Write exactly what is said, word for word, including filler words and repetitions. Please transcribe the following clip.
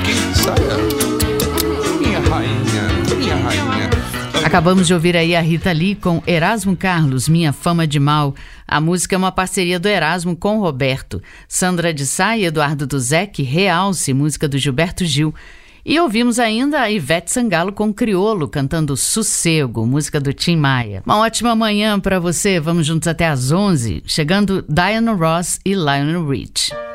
Minha saia, minha rainha, minha rainha. Acabamos de ouvir aí a Rita Lee com Erasmo Carlos, Minha Fama de Mal. A música é uma parceria do Erasmo com o Roberto. Sandra de Sá e Eduardo Duzec, Realce, música do Gilberto Gil. E ouvimos ainda a Ivete Sangalo com Criolo, cantando Sossego, música do Tim Maia. Uma ótima manhã para você, vamos juntos até às onze, chegando Diana Ross e Lionel Rich.